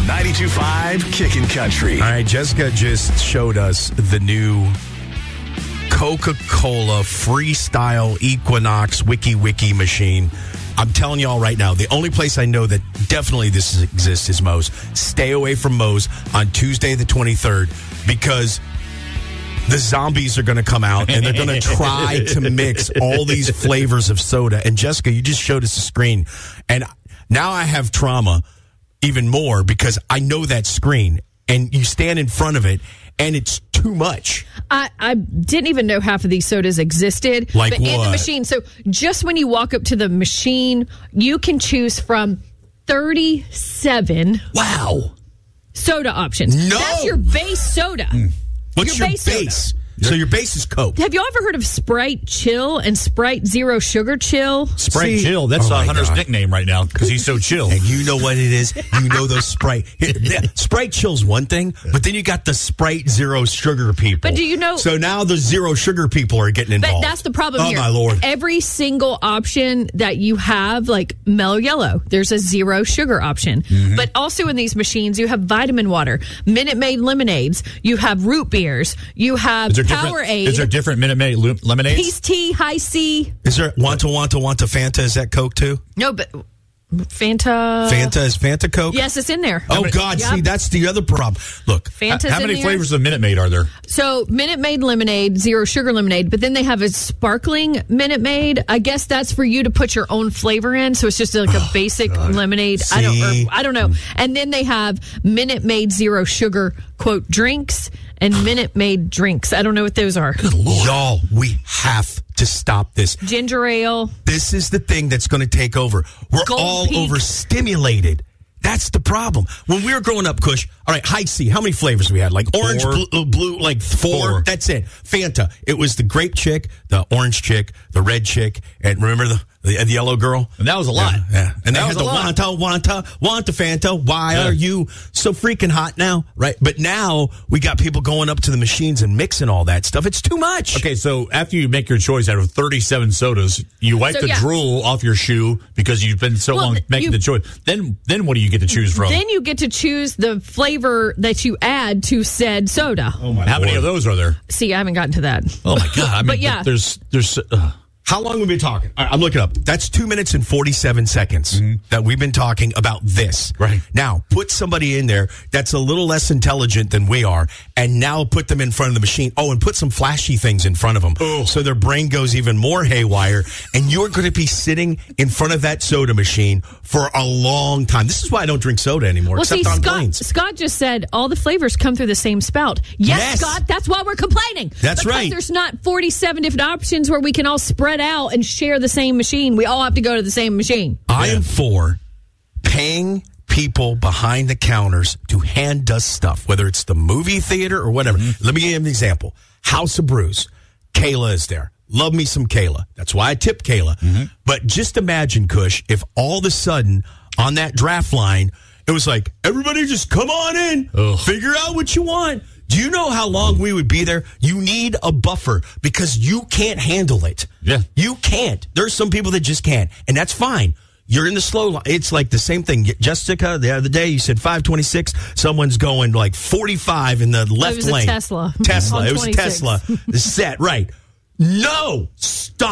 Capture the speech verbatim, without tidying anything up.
ninety-two point five Kickin' Country. All right, Jessica just showed us the new Coca-Cola Freestyle Equinox Wiki Wiki machine. I'm telling y'all right now, the only place I know that definitely this is, exists is Moe's. Stay away from Moe's on Tuesday the twenty-third because the zombies are going to come out and they're going to try to mix all these flavors of soda. And Jessica, you just showed us a screen. And now I have trauma even more because I know that screen and you stand in front of it and it's too much. I, I didn't even know half of these sodas existed. Like but what? in the machine. So just when you walk up to the machine, you can choose from thirty-seven Wow. soda options. No. That's your base soda. Mm. What's your your, base base? soda. So your base is Coke. Have you ever heard of Sprite Chill and Sprite Zero Sugar Chill? Sprite See? Chill. That's Oh uh, my Hunter's God. nickname right now because he's so chill. And you know what it is? You know those Sprite. Yeah, Sprite Chill's one thing, but then you got the Sprite Zero Sugar people. But do you know- So now the Zero Sugar people are getting But involved. that's the problem oh, here. Oh, my Lord. Every single option that you have, like Mellow Yellow, there's a zero sugar option. Mm-hmm. But also in these machines, you have vitamin water, Minute Maid lemonades, you have root beers, you have Is there different, Powerade, is there different Minute Maid lu- lemonades? Peace Tea, High C. Is there Wanta Wanta Wanta Fanta? Is that Coke too? No, but Fanta. Fanta is Fanta Coke? Yes, it's in there. Oh, God. Yep. See, that's the other problem. Look. Fanta's How in many there. flavors of Minute Maid are there? So Minute Maid lemonade, zero sugar lemonade, but then they have a sparkling Minute Maid. I guess that's for you to put your own flavor in. So it's just like a basic lemonade. I don't, See? or, I don't know. And then they have Minute Maid zero sugar quote drinks and Minute Maid drinks. I don't know what those are. Y'all, we have to stop this. Ginger ale. This is the thing that's going to take over. We're Gold all Peak. overstimulated. That's the problem. When we were growing up, Kush, all right, high C, how many flavors we had? Like orange, Four. blue, blue, like four. Four. That's it. Fanta. It was the grape chick, the orange chick, the red chick, and remember the the, the yellow girl? And that was a lot. Yeah. yeah. And they That had was the a lot. Wanta, Wanta, Wanta Fanta. Why Yeah. are you so freaking hot now? Right? But now we got people going up to the machines and mixing all that stuff. It's too much. Okay, so after you make your choice out of thirty-seven sodas, you wipe So, the yeah. drool off your shoe because you've been so Well, long th- making you- the choice. Then, then what do you get to choose from? Then you get to choose the flavor that you add to said soda. oh my How many of those are there? See, I haven't gotten to that. Oh my God! I mean, But yeah. there's there's. Uh, How long have we been talking? All right, I'm looking up. That's two minutes and forty-seven seconds that we've been talking about this. Right. Now, put somebody in there that's a little less intelligent than we are, and now put them in front of the machine. Oh, and put some flashy things in front of them. Oh. So their brain goes even more haywire, and you're going to be sitting in front of that soda machine for a long time. This is why I don't drink soda anymore, Well, except see, on Scott, planes. Scott just said all the flavors come through the same spout. Yes, Yes. Scott, that's why we're complaining. That's because right. There's not forty-seven different options where we can all spread out and share the same machine. We all have to go to the same machine. I am for paying people behind the counters to hand us stuff, whether it's the movie theater or whatever. Let me give you an example. House of Brews. Kayla is there. Love me some Kayla. That's why I tip Kayla. But just imagine, Kush, if all of a sudden on that draft line, it was like, everybody just come on in, Ugh. figure out what you want. Do you know how long we would be there? You need a buffer because you can't handle it. Yeah. You can't. There's some people that just can't, and that's fine. You're in the slow line. It's like the same thing. Jessica, the other day, you said five twenty-six. Someone's going like forty-five in the left was a lane. Tesla. Tesla. On It was a twenty-six. Tesla. The set, right. No. Stop.